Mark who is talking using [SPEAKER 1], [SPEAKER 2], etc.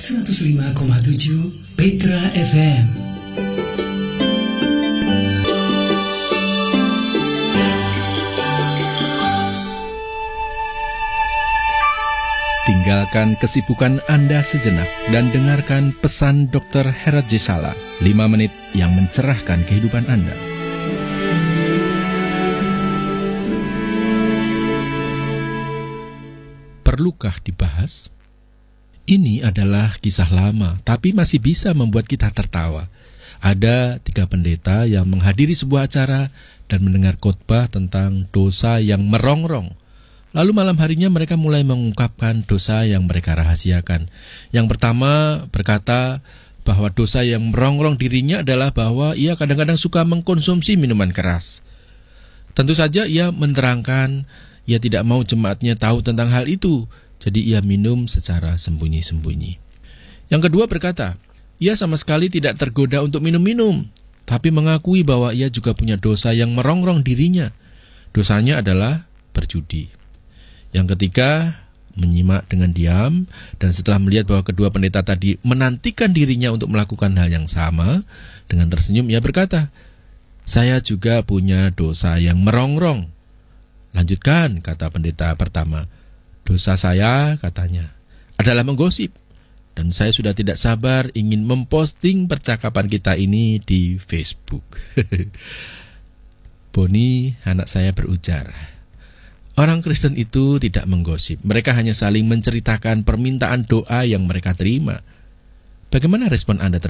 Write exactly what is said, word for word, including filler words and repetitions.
[SPEAKER 1] seratus lima koma tujuh Petra F M.
[SPEAKER 2] Tinggalkan kesibukan Anda sejenak dan dengarkan pesan dokter Herat Jesala, lima menit yang mencerahkan kehidupan Anda. Perlukah dibahas? Ini adalah kisah lama, tapi masih bisa membuat kita tertawa. Ada tiga pendeta yang menghadiri sebuah acara dan mendengar khotbah tentang dosa yang merongrong. Lalu malam harinya mereka mulai mengungkapkan dosa yang mereka rahasiakan. Yang pertama berkata bahwa dosa yang merongrong dirinya adalah bahwa ia kadang-kadang suka mengkonsumsi minuman keras. Tentu saja ia menerangkan ia tidak mau jemaatnya tahu tentang hal itu, jadi ia minum secara sembunyi-sembunyi. Yang kedua berkata, ia sama sekali tidak tergoda untuk minum-minum, tapi mengakui bahwa ia juga punya dosa yang merongrong dirinya. Dosanya adalah berjudi. Yang ketiga, menyimak dengan diam, dan setelah melihat bahwa kedua pendeta tadi menantikan dirinya untuk melakukan hal yang sama, dengan tersenyum ia berkata, saya juga punya dosa yang merongrong. Lanjutkan, kata pendeta pertama. Dosa saya, katanya, adalah menggosip, dan saya sudah tidak sabar ingin memposting percakapan kita ini di Facebook. Boni, anak saya, berujar, orang Kristen itu tidak menggosip. Mereka hanya saling menceritakan permintaan doa yang mereka terima. Bagaimana respon Anda terhadap